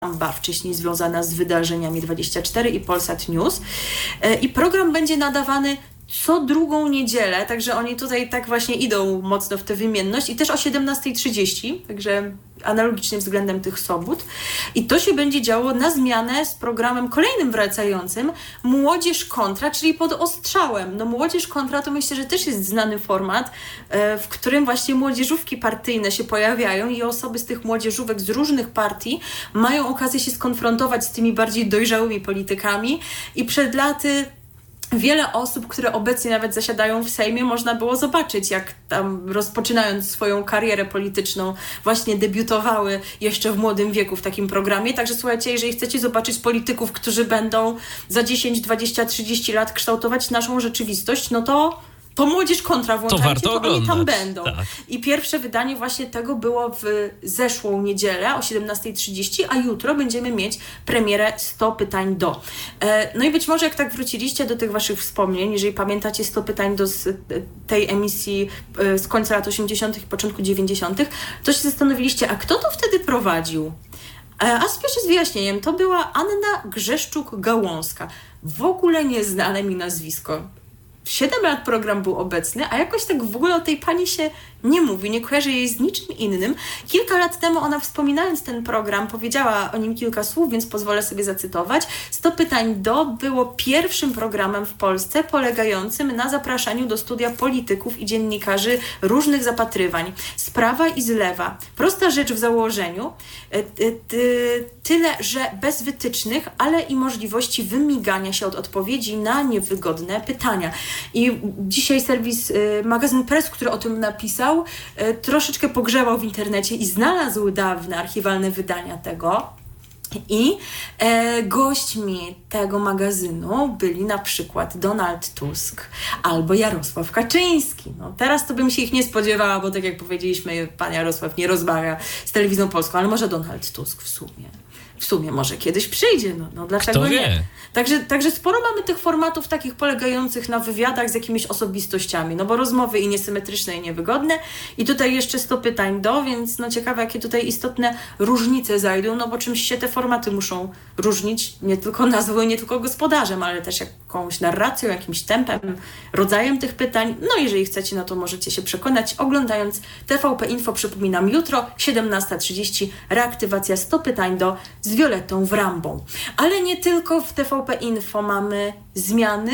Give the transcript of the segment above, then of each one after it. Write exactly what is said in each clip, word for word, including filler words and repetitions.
wcześniej związana z wydarzeniami dwadzieścia cztery i Polsat News. I program będzie nadawany co drugą niedzielę, także oni tutaj tak właśnie idą mocno w tę wymienność i też o siedemnasta trzydzieści, także analogicznie względem tych sobót. I to się będzie działo na zmianę z programem kolejnym wracającym Młodzież kontra, czyli pod ostrzałem. No Młodzież kontra to myślę, że też jest znany format, w którym właśnie młodzieżówki partyjne się pojawiają i osoby z tych młodzieżówek z różnych partii mają okazję się skonfrontować z tymi bardziej dojrzałymi politykami i przed laty wiele osób, które obecnie nawet zasiadają w Sejmie, można było zobaczyć, jak tam rozpoczynając swoją karierę polityczną właśnie debiutowały jeszcze w młodym wieku w takim programie. Także słuchajcie, jeżeli chcecie zobaczyć polityków, którzy będą za dziesięć, dwadzieścia, trzydzieści lat kształtować naszą rzeczywistość, no to to Młodzież kontra włączajcie, to, to oni tam będą. Tak. I pierwsze wydanie właśnie tego było w zeszłą niedzielę o siedemnasta trzydzieści, a jutro będziemy mieć premierę sto pytań do. No i być może jak tak wróciliście do tych waszych wspomnień, jeżeli pamiętacie sto pytań do z tej emisji z końca lat osiemdziesiątych i początku dziewięćdziesiątych, to się zastanowiliście, a kto to wtedy prowadził? A spieszę z wyjaśnieniem, to była Anna Grzeszczuk-Gałązka. W ogóle nieznane mi nazwisko. Siedem lat program był obecny, a jakoś tak w ogóle o tej pani się nie mówi, nie kojarzy jej z niczym innym. Kilka lat temu ona, wspominając ten program, powiedziała o nim kilka słów, więc pozwolę sobie zacytować. sto pytań do było pierwszym programem w Polsce polegającym na zapraszaniu do studia polityków i dziennikarzy różnych zapatrywań. Z prawa i z lewa. Prosta rzecz w założeniu. Tyle, że bez wytycznych, ale i możliwości wymigania się od odpowiedzi na niewygodne pytania. I dzisiaj serwis magazyn Press, który o tym napisał, troszeczkę pogrzebał w internecie i znalazł dawne archiwalne wydania tego. I e, gośćmi tego magazynu byli na przykład Donald Tusk albo Jarosław Kaczyński. No, teraz to bym się ich nie spodziewała, bo tak jak powiedzieliśmy, pan Jarosław nie rozmawia z Telewizją Polską, ale może Donald Tusk w sumie. W sumie może kiedyś przyjdzie, no, no dlaczego Kto nie? Wie? Także, także sporo mamy tych formatów takich polegających na wywiadach z jakimiś osobistościami, no bo rozmowy i niesymetryczne i niewygodne i tutaj jeszcze sto pytań do, więc no ciekawe jakie tutaj istotne różnice zajdą, no bo czymś się te formaty muszą różnić, nie tylko nazwą, nie tylko gospodarzem, ale też jakąś narracją, jakimś tempem, rodzajem tych pytań. No jeżeli chcecie, no to możecie się przekonać oglądając T V P Info, przypominam, jutro siedemnasta trzydzieści, reaktywacja sto pytań do z Violettą Wrambą. Ale nie tylko w T V P Info mamy zmiany,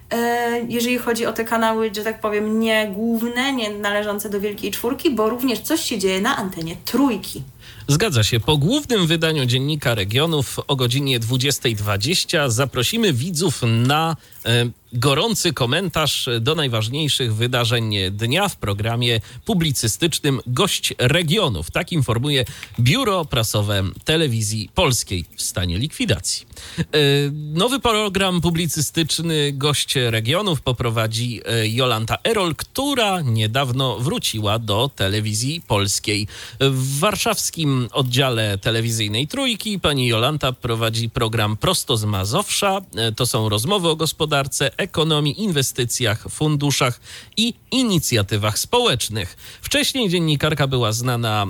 e, jeżeli chodzi o te kanały, że tak powiem, nie główne, nie należące do Wielkiej Czwórki, bo również coś się dzieje na antenie Trójki. Zgadza się. Po głównym wydaniu Dziennika Regionów o godzinie dwudziesta dwadzieścia zaprosimy widzów na e, gorący komentarz do najważniejszych wydarzeń dnia w programie publicystycznym Gość Regionów. Tak informuje Biuro Prasowe Telewizji Polskiej w stanie likwidacji. E, nowy program publicystyczny Gość Regionów poprowadzi Jolanta Erol, która niedawno wróciła do Telewizji Polskiej. W warszawskim oddziale telewizyjnej Trójki pani Jolanta prowadzi program Prosto z Mazowsza. To są rozmowy o gospodarce, ekonomii, inwestycjach, funduszach i inicjatywach społecznych. Wcześniej dziennikarka była znana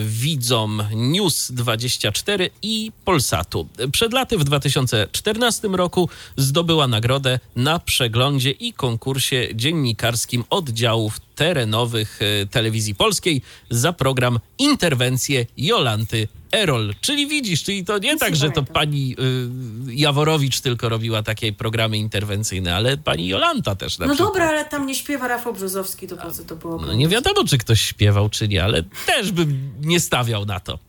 widzom News dwadzieścia cztery i Polsatu. Przed laty w dwa tysiące czternastym roku zdobyła nagrodę na przeglądzie i konkursie dziennikarskim oddziałów terenowych Telewizji Polskiej za program Interwencje Jolanty Erol. Czyli widzisz, czyli to nie tak, że to pani y, Jaworowicz tylko robiła takie programy interwencyjne, ale pani Jolanta też na No przykład. dobra, ale tam nie śpiewa Rafał Brzozowski, to po co to było? No nie wiadomo, czy ktoś śpiewał, czy nie, ale też bym nie stawiał na to.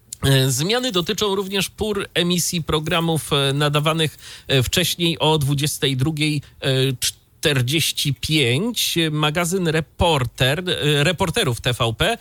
Zmiany dotyczą również pór emisji programów nadawanych wcześniej o dwudziestej drugiej czterdzieści pięć. Magazyn Reporter, reporterów T V P,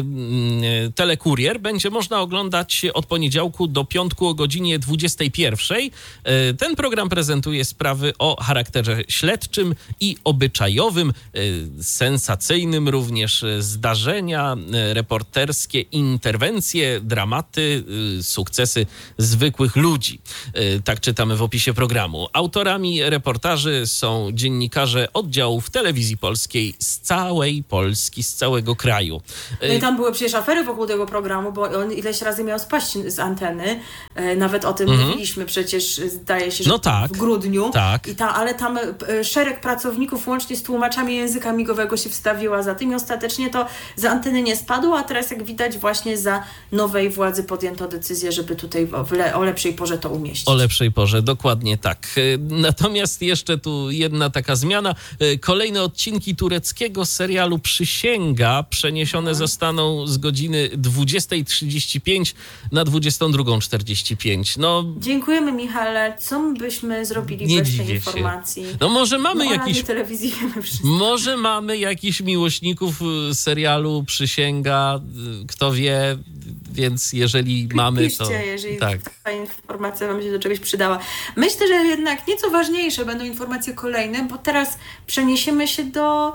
Telekurier będzie można oglądać od poniedziałku do piątku o godzinie dwudziestej pierwszej. Ten program prezentuje sprawy o charakterze śledczym i obyczajowym, sensacyjnym również, zdarzenia reporterskie, interwencje, dramaty, sukcesy zwykłych ludzi. Tak czytamy w opisie programu. Autorami reportaży są dziennikarze dziennikarze oddziałów telewizji polskiej z całej Polski, z całego kraju. No i tam były przecież afery wokół tego programu, bo on ileś razy miał spaść z anteny. Nawet o tym mhm. mówiliśmy przecież, zdaje się, że no tak, w grudniu. Tak. I ta, ale tam szereg pracowników łącznie z tłumaczami języka migowego się wstawiła za tym i ostatecznie to z anteny nie spadło, a teraz jak widać właśnie za nowej władzy podjęto decyzję, żeby tutaj w le- o lepszej porze to umieścić. O lepszej porze, dokładnie tak. Natomiast jeszcze tu jedna taka zmiana. Kolejne odcinki tureckiego serialu Przysięga przeniesione zostaną z godziny dwudziesta trzydzieści pięć na dwudziestą drugą czterdzieści pięć. No, dziękujemy, Michale. Co byśmy zrobili nie bez tej informacji? No może mamy no, jakiś... telewizji wiemy wszystko. Może mamy jakichś miłośników serialu Przysięga, kto wie, więc jeżeli mamy, Piszcie, to... jeżeli tak. ta informacja wam się do czegoś przydała. Myślę, że jednak nieco ważniejsze będą informacje kolejne, bo teraz przeniesiemy się do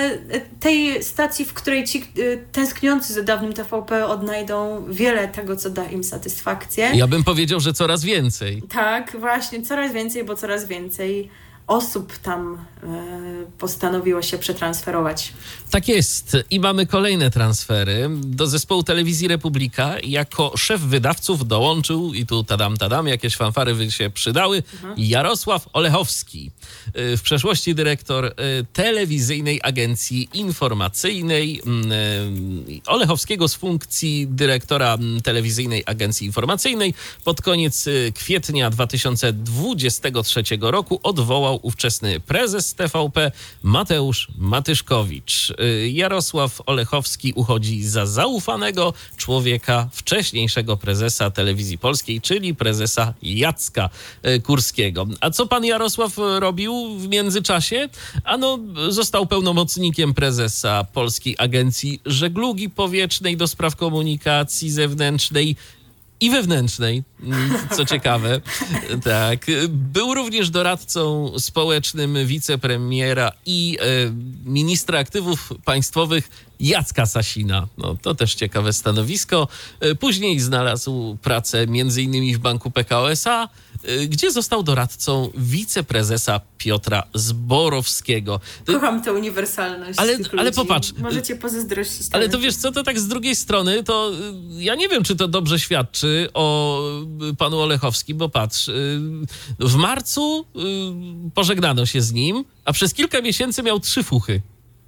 tej stacji, w której ci tęskniący za dawnym T V P odnajdą wiele tego, co da im satysfakcję. Ja bym powiedział, że coraz więcej. Tak, właśnie, coraz więcej, bo coraz więcej osób tam e, postanowiło się przetransferować. Tak jest. I mamy kolejne transfery. Do zespołu Telewizji Republika jako szef wydawców dołączył, i tu tadam, tadam, jakieś fanfary by się przydały, mhm. Jarosław Olechowski. W przeszłości dyrektor Telewizyjnej Agencji Informacyjnej. Olechowskiego z funkcji dyrektora Telewizyjnej Agencji Informacyjnej pod koniec kwietnia dwa tysiące dwudziestego trzeciego roku odwołał ówczesny prezes T V P Mateusz Matyszkowicz. Jarosław Olechowski uchodzi za zaufanego człowieka wcześniejszego prezesa Telewizji Polskiej, czyli prezesa Jacka Kurskiego. A co pan Jarosław robił w międzyczasie? Ano, został pełnomocnikiem prezesa Polskiej Agencji Żeglugi Powietrznej do spraw komunikacji zewnętrznej i wewnętrznej, co ciekawe. Tak. Był również doradcą społecznym wicepremiera i e, ministra aktywów państwowych Jacka Sasina. No, to też ciekawe stanowisko. Później znalazł pracę między innymi w Banku P K O S A, gdzie został doradcą wiceprezesa Piotra Zborowskiego. Kocham tę uniwersalność ale, tych ale ludzi. popatrz. Możecie pozazdrościć. Ale to wiesz co, to tak z drugiej strony, to ja nie wiem, czy to dobrze świadczy o panu Olechowskim, bo patrz, w marcu pożegnano się z nim, a przez kilka miesięcy miał trzy fuchy.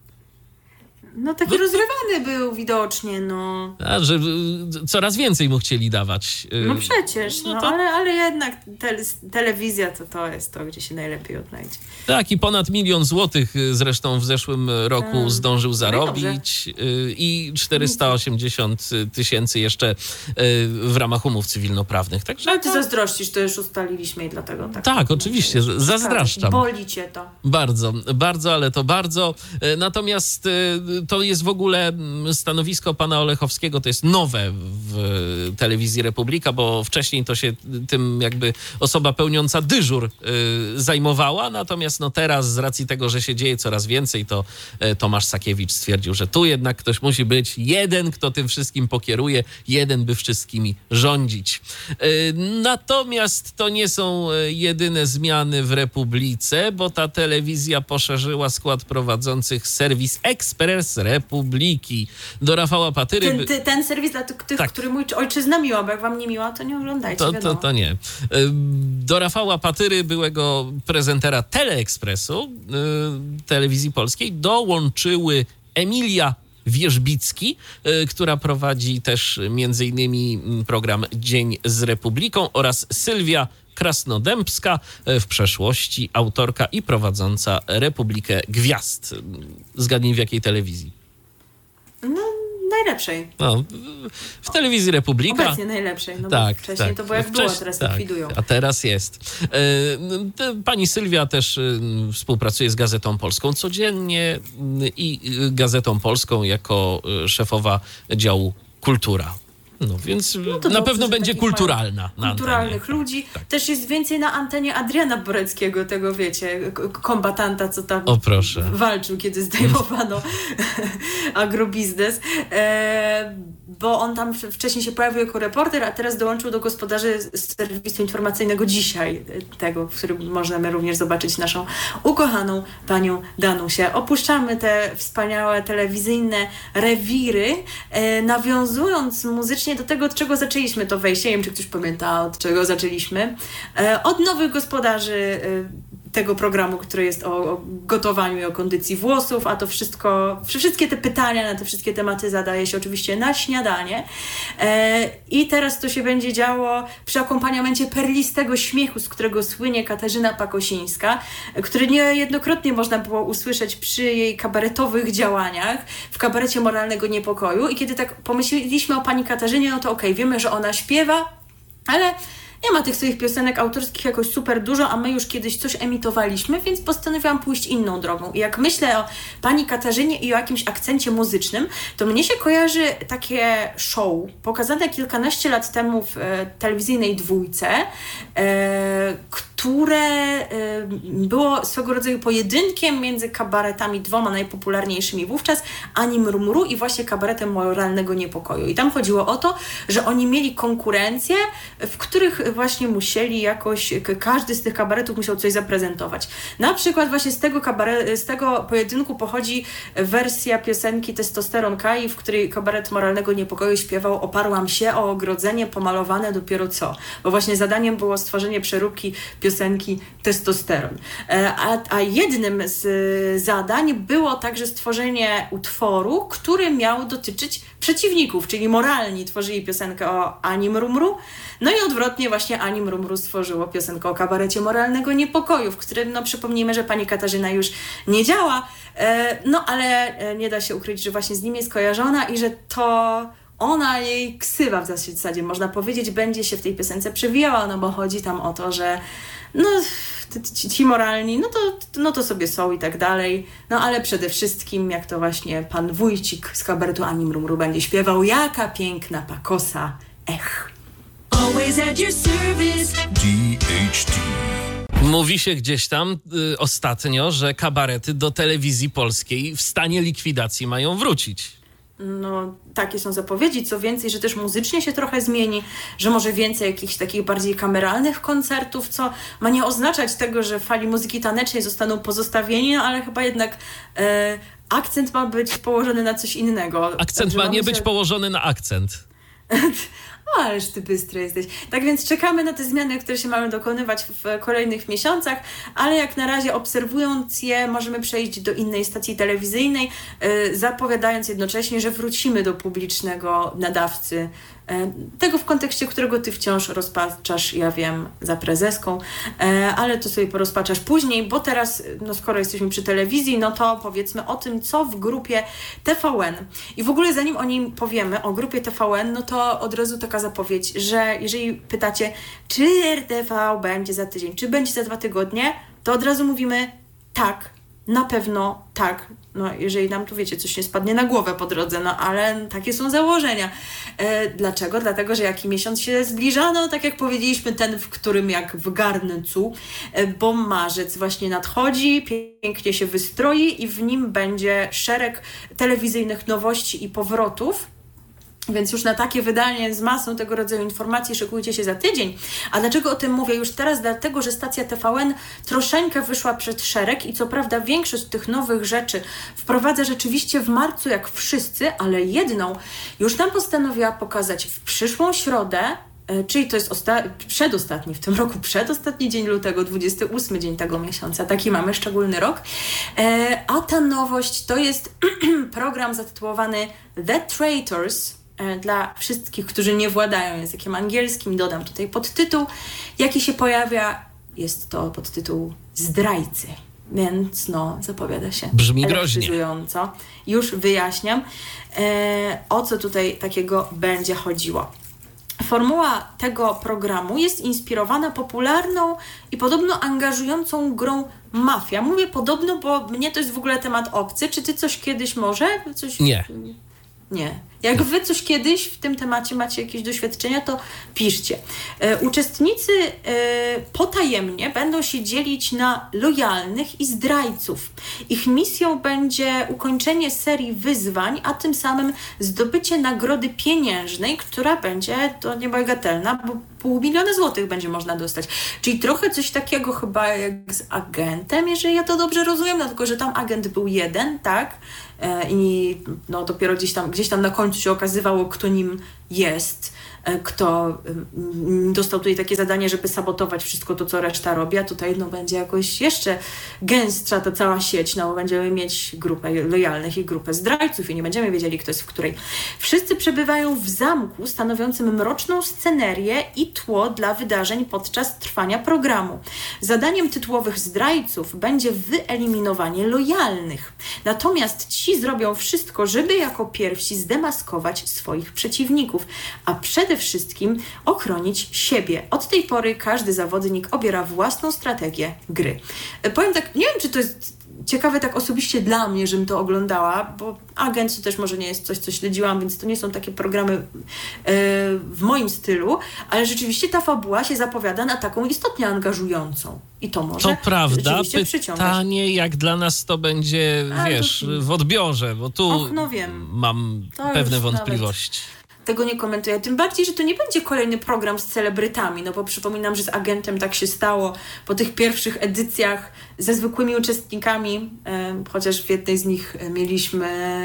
No taki no, rozrywany był widocznie, no. A, że coraz więcej mu chcieli dawać. No przecież, no, no to... ale, ale jednak te, telewizja to to jest to, gdzie się najlepiej odnajdzie. Tak, i ponad milion złotych zresztą w zeszłym roku hmm. zdążył zarobić no i czterysta osiemdziesiąt tysięcy jeszcze w ramach umów cywilnoprawnych. Także no ty to... zazdrościsz, to już ustaliliśmy i dlatego tak. Tak, oczywiście, że zazdraszczam. Boli cię to. Bardzo, bardzo, ale to bardzo. Natomiast to jest w ogóle stanowisko pana Olechowskiego, to jest nowe w Telewizji Republika, bo wcześniej to się tym jakby osoba pełniąca dyżur y, zajmowała, natomiast no teraz z racji tego, że się dzieje coraz więcej, to y, Tomasz Sakiewicz stwierdził, że tu jednak ktoś musi być jeden, kto tym wszystkim pokieruje, jeden by wszystkimi rządzić. Y, natomiast to nie są jedyne zmiany w Republice, bo ta telewizja poszerzyła skład prowadzących serwis Ekspres Republiki. Do Rafała Patyry... Ten, ty, ten serwis dla tych, tak. który mój ojczyzna miła, bo jak wam nie miła, to nie oglądajcie, to, to, to nie. Do Rafała Patyry, byłego prezentera Teleekspresu, yy, Telewizji Polskiej, dołączyły Emilia Wierzbicki, yy, która prowadzi też między innymi program Dzień z Republiką, oraz Sylwia Krasnodębska, w przeszłości autorka i prowadząca Republikę Gwiazd. Zgadnij, w jakiej telewizji? No, najlepszej. No, w Telewizji Republika. Obecnie najlepszej, no tak, bo wcześniej tak. to było jak Wcześ... było, teraz tak, likwidują. A teraz jest. Pani Sylwia też współpracuje z Gazetą Polską codziennie i Gazetą Polską jako szefowa działu Kultura. No więc no na dobrze, pewno będzie kulturalna. Na kulturalnych antenie. ludzi. Tak, tak. Też jest więcej na antenie Adriana Boreckiego, tego wiecie, kombatanta, co tam o, proszę. walczył, kiedy zdejmowano agrobiznes. E, bo on tam wcześniej się pojawił jako reporter, a teraz dołączył do gospodarzy z serwisu informacyjnego Dzisiaj, tego, w którym możemy również zobaczyć naszą ukochaną panią Danusię. Opuszczamy te wspaniałe telewizyjne rewiry, e, nawiązując muzycznie do tego, od czego zaczęliśmy to wejście. Nie wiem, czy ktoś pamięta, od czego zaczęliśmy. E, od nowych gospodarzy e, tego programu, który jest o, o gotowaniu i o kondycji włosów, a to wszystko, wszystkie te pytania na te wszystkie tematy zadaje się oczywiście na śniadanie. E, I teraz to się będzie działo przy akompaniamencie perlistego śmiechu, z którego słynie Katarzyna Pakosińska, który niejednokrotnie można było usłyszeć przy jej kabaretowych działaniach w kabarecie Moralnego Niepokoju. I kiedy tak pomyśleliśmy o pani Katarzynie, no to okej, okay, wiemy, że ona śpiewa, ale nie ma tych swoich piosenek autorskich jakoś super dużo, a my już kiedyś coś emitowaliśmy, więc postanowiłam pójść inną drogą. I jak myślę o pani Katarzynie i o jakimś akcencie muzycznym, to mnie się kojarzy takie show pokazane kilkanaście lat temu w e, telewizyjnej dwójce, e, które e, było swego rodzaju pojedynkiem między kabaretami dwoma najpopularniejszymi wówczas, Ani Mrumru i właśnie kabaretem Moralnego Niepokoju. I tam chodziło o to, że oni mieli konkurencję, w których właśnie musieli jakoś, każdy z tych kabaretów musiał coś zaprezentować. Na przykład właśnie z tego, kabare, z tego pojedynku pochodzi wersja piosenki Testosteron Kai, w której kabaret Moralnego Niepokoju śpiewał: oparłam się o ogrodzenie pomalowane dopiero co. Bo właśnie zadaniem było stworzenie przeróbki piosenki Testosteron. A, a jednym z zadań było także stworzenie utworu, który miał dotyczyć przeciwników, czyli moralni tworzyli piosenkę o Ani Mrumru, no i odwrotnie właśnie Ani Mrumru stworzyło piosenkę o kabarecie Moralnego Niepokoju, w którym, no przypomnijmy, że pani Katarzyna już nie działa, no ale nie da się ukryć, że właśnie z nim jest kojarzona i że to ona, jej ksywa w zasadzie, można powiedzieć, będzie się w tej piosence przewijała, no bo chodzi tam o to, że no ci, ci moralni, no to, no to sobie są i tak dalej, no ale przede wszystkim, jak to właśnie pan Wójcik z kabaretu Ani Mrumru będzie śpiewał: jaka piękna pakosa, ech. Always at your service. D H T. Mówi się gdzieś tam y, ostatnio, że kabarety do telewizji polskiej w stanie likwidacji mają wrócić. No, takie są zapowiedzi. Co więcej, że też muzycznie się trochę zmieni, że może więcej jakichś takich bardziej kameralnych koncertów, co ma nie oznaczać tego, że fali muzyki tanecznej zostaną pozostawieni, no ale chyba jednak e, akcent ma być położony na coś innego. Akcent ma nie się... być położony na akcent. O, ależ ty bystry jesteś. Tak więc czekamy na te zmiany, które się mają dokonywać w kolejnych miesiącach, ale jak na razie obserwując je, możemy przejść do innej stacji telewizyjnej, yy, zapowiadając jednocześnie, że wrócimy do publicznego nadawcy, yy, tego w kontekście, którego ty wciąż rozpaczasz, ja wiem, za prezeską, yy, ale to sobie porozpaczasz później, bo teraz, no skoro jesteśmy przy telewizji, no to powiedzmy o tym, co w grupie T V N. I w ogóle zanim o nim powiemy, o grupie T V N, no to od razu taka zapowiedź, że jeżeli pytacie, czy R T V będzie za tydzień, czy będzie za dwa tygodnie, to od razu mówimy tak, na pewno tak. No jeżeli nam tu, wiecie, coś nie spadnie na głowę po drodze, no ale takie są założenia. E, dlaczego? Dlatego, że jaki miesiąc się zbliża, no tak jak powiedzieliśmy, ten, w którym jak w garncu, e, bo marzec właśnie nadchodzi, pięknie się wystroi i w nim będzie szereg telewizyjnych nowości i powrotów. Więc już na takie wydanie z masą tego rodzaju informacji szykujcie się za tydzień. A dlaczego o tym mówię już teraz? Dlatego, że stacja T V N troszeczkę wyszła przed szereg i co prawda większość tych nowych rzeczy wprowadza rzeczywiście w marcu jak wszyscy, ale jedną już nam postanowiła pokazać w przyszłą środę, czyli to jest osta- przedostatni, w tym roku przedostatni dzień lutego, dwudziesty ósmy dzień tego miesiąca. Taki mamy szczególny rok. E, a ta nowość to jest program zatytułowany The Traitors. Dla wszystkich, którzy nie władają językiem angielskim, dodam tutaj podtytuł, jaki się pojawia. Jest to podtytuł Zdrajcy. Więc no, zapowiada się brzmi groźnie. elektryzująco. Już wyjaśniam, e, o co tutaj takiego będzie chodziło. Formuła tego programu jest inspirowana popularną i podobno angażującą grą Mafia. Mówię podobno, bo mnie to jest w ogóle temat obcy. Czy ty coś kiedyś może? Coś... Nie. Nie. Jak wy coś kiedyś w tym temacie macie jakieś doświadczenia, to piszcie. E, uczestnicy e, potajemnie będą się dzielić na lojalnych i zdrajców. Ich misją będzie ukończenie serii wyzwań, a tym samym zdobycie nagrody pieniężnej, która będzie to niebagatelna, bo pół miliona złotych będzie można dostać. Czyli trochę coś takiego chyba jak z agentem, jeżeli ja to dobrze rozumiem, no tylko, że tam agent był jeden, tak? E, I no, dopiero gdzieś tam, gdzieś tam na końcu się okazywało, kto nim jest, e, kto mm, dostał tutaj takie zadanie, żeby sabotować wszystko to, co reszta robi, a tutaj no, będzie jakoś jeszcze gęstsza ta cała sieć, no będziemy mieć grupę lojalnych i grupę zdrajców i nie będziemy wiedzieli, kto jest w której. Wszyscy przebywają w zamku stanowiącym mroczną scenerię i tło dla wydarzeń podczas trwania programu. Zadaniem tytułowych zdrajców będzie wyeliminowanie lojalnych. Natomiast ci zrobią wszystko, żeby jako pierwsi zdemaskować swoich przeciwników, a przede wszystkim ochronić siebie. Od tej pory każdy zawodnik obiera własną strategię gry. Powiem tak, nie wiem, czy to jest ciekawe tak osobiście dla mnie, żebym to oglądała, bo Agent to też może nie jest coś, co śledziłam, więc to nie są takie programy yy, w moim stylu, ale rzeczywiście ta fabuła się zapowiada na taką istotnie angażującą. I to może To prawda, przyciągać. pytanie jak dla nas to będzie, A, wiesz, to... w odbiorze, bo tu Och, no wiem. mam To pewne już wątpliwości. Tego nie komentuję. Tym bardziej, że to nie będzie kolejny program z celebrytami, no bo przypominam, że z Agentem tak się stało po tych pierwszych edycjach ze zwykłymi uczestnikami, e, chociaż w jednej z nich mieliśmy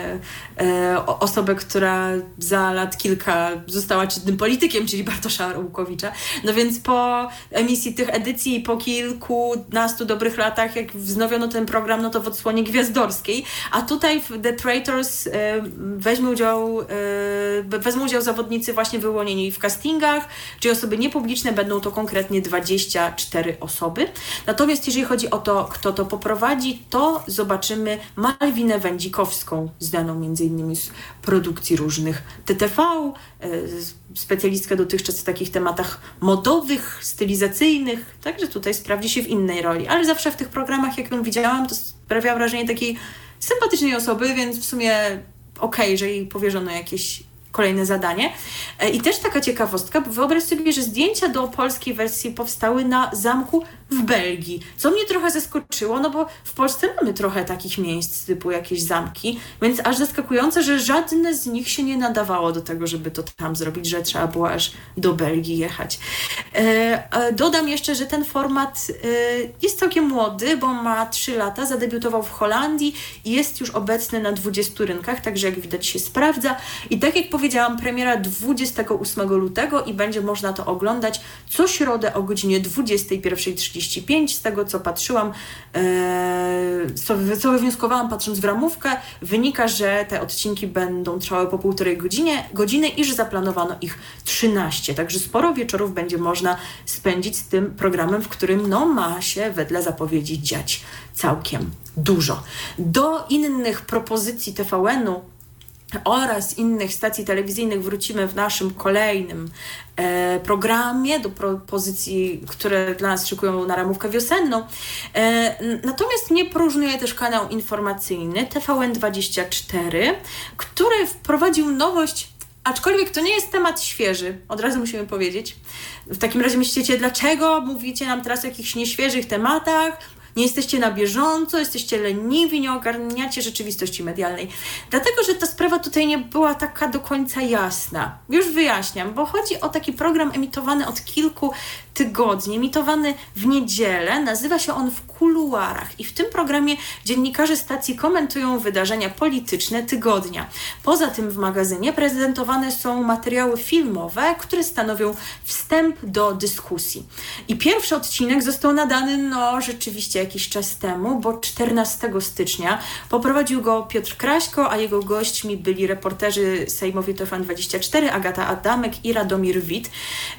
e, osobę, która za lat kilka została czynnym politykiem, czyli Bartosza Arłukowicza. No więc po emisji tych edycji i po kilkunastu dobrych latach, jak wznowiono ten program, no to w odsłonie gwiazdorskiej, a tutaj w The Traitors e, weźmie udział e, wezmą udział zawodnicy właśnie wyłonieni w castingach, czyli osoby niepubliczne, będą to konkretnie dwadzieścia cztery osoby. Natomiast jeżeli chodzi o to, kto to poprowadzi, to zobaczymy Malwinę Wędzikowską, znaną między innymi z produkcji różnych T T V, specjalistkę dotychczas w takich tematach modowych, stylizacyjnych, także tutaj sprawdzi się w innej roli. Ale zawsze w tych programach, jak ją widziałam, to sprawia wrażenie takiej sympatycznej osoby, więc w sumie okej, okay, że jej powierzono jakieś kolejne zadanie. I też taka ciekawostka, bo wyobraź sobie, że zdjęcia do polskiej wersji powstały na zamku w Belgii, co mnie trochę zaskoczyło, no bo w Polsce mamy trochę takich miejsc typu jakieś zamki, więc aż zaskakujące, że żadne z nich się nie nadawało do tego, żeby to tam zrobić, że trzeba było aż do Belgii jechać. E, dodam jeszcze, że ten format e, jest całkiem młody, bo ma trzy lata, zadebiutował w Holandii i jest już obecny na dwudziestu rynkach, także jak widać się sprawdza. I tak jak powiedziałam, premiera dwudziestego ósmego lutego i będzie można to oglądać co środę o godzinie dwudziestej pierwszej trzydzieści pięć. Z tego, co patrzyłam, e, co, co wywnioskowałam patrząc w ramówkę, wynika, że te odcinki będą trwały po półtorej godzinie, godziny i że zaplanowano ich trzynaście. Także sporo wieczorów będzie można spędzić z tym programem, w którym no, ma się wedle zapowiedzi dziać całkiem dużo. Do innych propozycji T V N-u oraz innych stacji telewizyjnych wrócimy w naszym kolejnym e, programie, do propozycji, które dla nas szykują na ramówkę wiosenną. E, natomiast nie próżnuje też kanał informacyjny T V N dwadzieścia cztery, który wprowadził nowość, aczkolwiek to nie jest temat świeży, od razu musimy powiedzieć. W takim razie myślicie, dlaczego mówicie nam teraz o jakichś nieświeżych tematach? Nie jesteście na bieżąco, jesteście leniwi, nie ogarniacie rzeczywistości medialnej. Dlatego, że ta sprawa tutaj nie była taka do końca jasna. Już wyjaśniam, bo chodzi o taki program emitowany od kilku tygodni, emitowany w niedzielę. Nazywa się on W kuluarach i w tym programie dziennikarze stacji komentują wydarzenia polityczne tygodnia. Poza tym w magazynie prezentowane są materiały filmowe, które stanowią wstęp do dyskusji. I pierwszy odcinek został nadany, no rzeczywiście jakiś czas temu, bo czternastego stycznia. Poprowadził go Piotr Kraśko, a jego gośćmi byli reporterzy sejmowi T V N dwadzieścia cztery, Agata Adamek i Radomir Wit.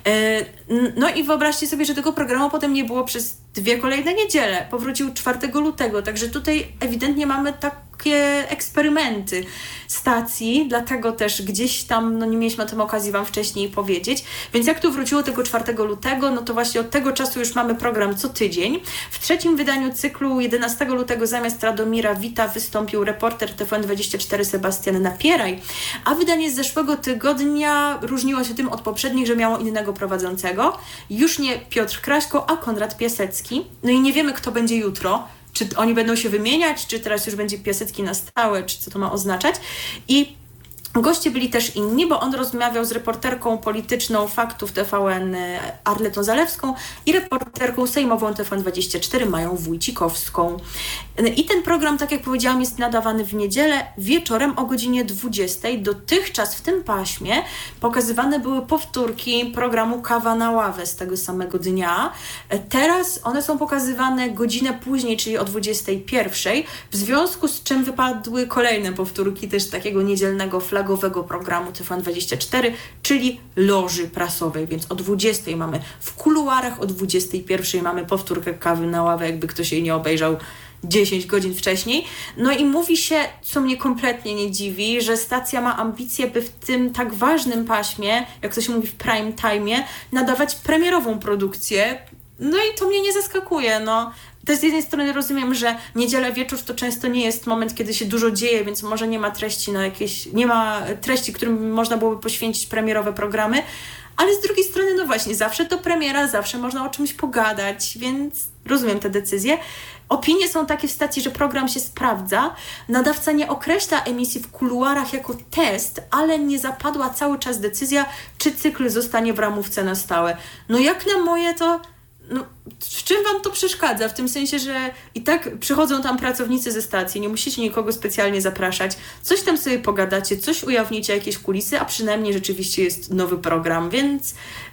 No i wyobraźcie sobie, że tego programu potem nie było przez dwie kolejne niedziele. Powrócił czwartego lutego, także tutaj ewidentnie mamy tak takie eksperymenty stacji, dlatego też gdzieś tam, no nie mieliśmy o tym okazji Wam wcześniej powiedzieć. Więc jak to wróciło tego czwartego lutego, no to właśnie od tego czasu już mamy program co tydzień. W trzecim wydaniu cyklu jedenastego lutego zamiast Radomira Wita wystąpił reporter T V N dwadzieścia cztery Sebastian Napieraj, a wydanie z zeszłego tygodnia różniło się tym od poprzednich, że miało innego prowadzącego. Już nie Piotr Kraśko, a Konrad Piasecki. No i nie wiemy, kto będzie jutro. Czy oni będą się wymieniać, czy teraz już będzie Piasecki na stałe, czy co to ma oznaczać. I goście byli też inni, bo on rozmawiał z reporterką polityczną Faktów T V N Arletą Zalewską i reporterką sejmową T V N dwadzieścia cztery Mają Wójcikowską. I ten program, tak jak powiedziałam, jest nadawany w niedzielę wieczorem o godzinie dwudziestej. Dotychczas w tym paśmie pokazywane były powtórki programu Kawa na ławę z tego samego dnia. Teraz one są pokazywane godzinę później, czyli o dwudziestej pierwszej, w związku z czym wypadły kolejne powtórki też takiego niedzielnego flagowego programu T V N dwadzieścia cztery, czyli Loży Prasowej, więc o dwudziestej mamy w kuluarach, o dwudziestej pierwszej mamy powtórkę Kawy na ławę, jakby ktoś jej nie obejrzał dziesięć godzin wcześniej. No i mówi się, co mnie kompletnie nie dziwi, że stacja ma ambicje, by w tym tak ważnym paśmie, jak to się mówi w prime time'ie, nadawać premierową produkcję. No i to mnie nie zaskakuje, no. To z jednej strony rozumiem, że niedziela wieczór to często nie jest moment, kiedy się dużo dzieje, więc może nie ma treści na jakieś, nie ma treści, którym można byłoby poświęcić premierowe programy, ale z drugiej strony, no właśnie, zawsze to premiera, zawsze można o czymś pogadać, więc rozumiem te decyzje. Opinie są takie w stacji, że program się sprawdza. Nadawca nie określa emisji w kuluarach jako test, ale nie zapadła cały czas decyzja, czy cykl zostanie w ramówce na stałe. No jak na moje to... No, w czym Wam to przeszkadza? W tym sensie, że i tak przychodzą tam pracownicy ze stacji, nie musicie nikogo specjalnie zapraszać, coś tam sobie pogadacie, coś ujawnicie, jakieś kulisy, a przynajmniej rzeczywiście jest nowy program, więc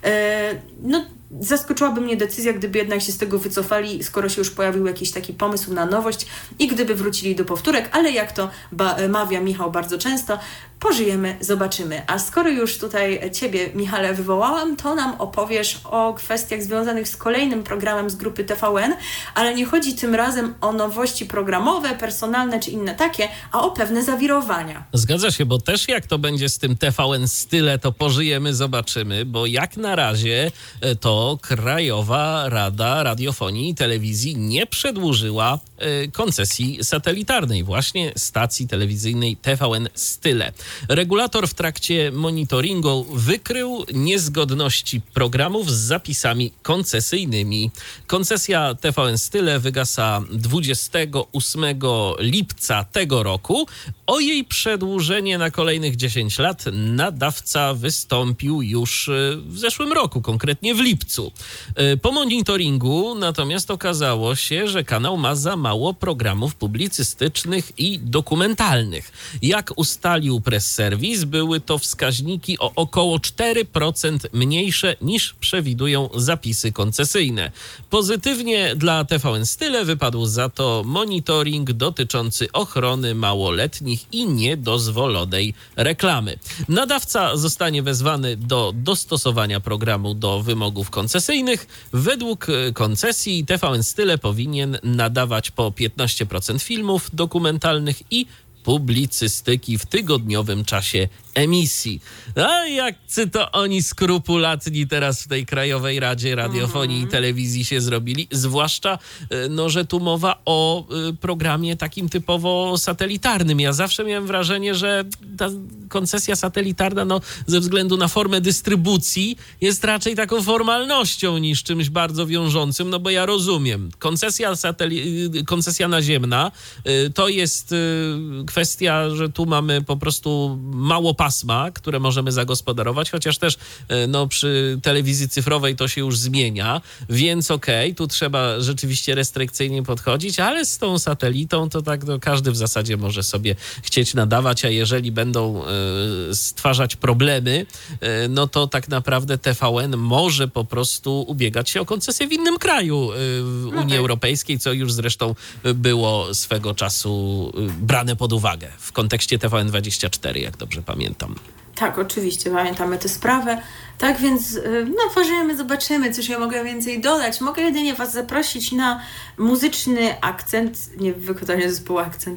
e, no, zaskoczyłaby mnie decyzja, gdyby jednak się z tego wycofali, skoro się już pojawił jakiś taki pomysł na nowość i gdyby wrócili do powtórek, ale jak to ba- mawia Michał bardzo często, pożyjemy, zobaczymy. A skoro już tutaj Ciebie, Michale, wywołałam, to nam opowiesz o kwestiach związanych z kolejnym programem z grupy T V N, ale nie chodzi tym razem o nowości programowe, personalne czy inne takie, a o pewne zawirowania. Zgadza się, bo też jak to będzie z tym T V N style, to pożyjemy, zobaczymy, bo jak na razie to Krajowa Rada Radiofonii i Telewizji nie przedłużyła y, koncesji satelitarnej, właśnie stacji telewizyjnej T V N Style. Regulator w trakcie monitoringu wykrył niezgodności programów z zapisami koncesyjnymi. Koncesja T V N Style wygasa dwudziestego ósmego lipca tego roku. O jej przedłużenie na kolejnych dziesięć lat nadawca wystąpił już w zeszłym roku, konkretnie w lipcu. Po monitoringu natomiast okazało się, że kanał ma za mało programów publicystycznych i dokumentalnych. Jak ustalił Press Service, były to wskaźniki o około cztery procent mniejsze niż przewidują zapisy koncesyjne. Pozytywnie dla T V N Style wypadł za to monitoring dotyczący ochrony małoletnich i niedozwolonej reklamy. Nadawca zostanie wezwany do dostosowania programu do wymogów koncesyjnych. Według koncesji T V N Style powinien nadawać po piętnaście procent filmów dokumentalnych i publicystyki w tygodniowym czasie emisji. A jakcy to oni skrupulatni teraz w tej Krajowej Radzie Radiofonii mm. i Telewizji się zrobili, zwłaszcza, no, że tu mowa o y, programie takim typowo satelitarnym. Ja zawsze miałem wrażenie, że ta koncesja satelitarna, no, ze względu na formę dystrybucji jest raczej taką formalnością niż czymś bardzo wiążącym, no bo ja rozumiem. Koncesja, sateli- koncesja naziemna y, to jest y, kwestia, że tu mamy po prostu mało pasma, które możemy zagospodarować, chociaż też no, przy telewizji cyfrowej to się już zmienia, więc okej, okay, tu trzeba rzeczywiście restrykcyjnie podchodzić, ale z tą satelitą to tak no, każdy w zasadzie może sobie chcieć nadawać, a jeżeli będą y, stwarzać problemy, y, no to tak naprawdę T V N może po prostu ubiegać się o koncesję w innym kraju y, w Unii okay. Europejskiej, co już zresztą było swego czasu y, brane pod uwagę w kontekście T V N dwadzieścia cztery, jak dobrze pamiętam. Tak, oczywiście, pamiętamy tę sprawę. Tak więc, no, pożyjemy, zobaczymy, cóż ja mogę więcej dodać. Mogę jedynie Was zaprosić na muzyczny akcent, nie w wykonaniu zespołu Akcent,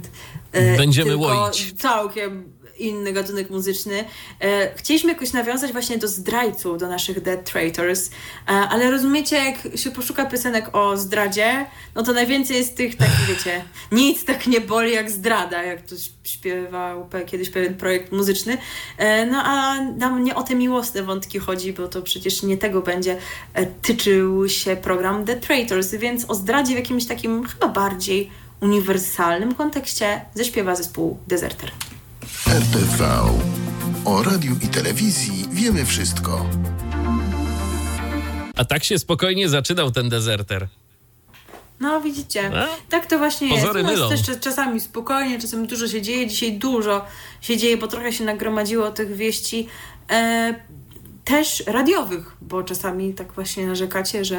e, Będziemy tylko łoić. całkiem inny gatunek muzyczny. E, chcieliśmy jakoś nawiązać właśnie do zdrajców, do naszych Dead Traitors, e, ale rozumiecie, jak się poszuka piosenek o zdradzie, no to najwięcej jest tych takich, wiecie, nic tak nie boli jak zdrada, jak to śpiewał pe- kiedyś pewien projekt muzyczny. E, no a nam nie o te miłosne wątki chodzi, bo to przecież nie tego będzie e, tyczył się program Dead Traitors, więc o zdradzie w jakimś takim chyba bardziej uniwersalnym kontekście zaśpiewa zespół Deserter. R T V. O radiu i telewizji wiemy wszystko. A tak się spokojnie zaczynał ten Deserter. No widzicie, A? tak to właśnie Pozory jest. U mylą. nas też czasami spokojnie, czasem dużo się dzieje. Dzisiaj dużo się dzieje, bo trochę się nagromadziło tych wieści e, też radiowych, bo czasami tak właśnie narzekacie, że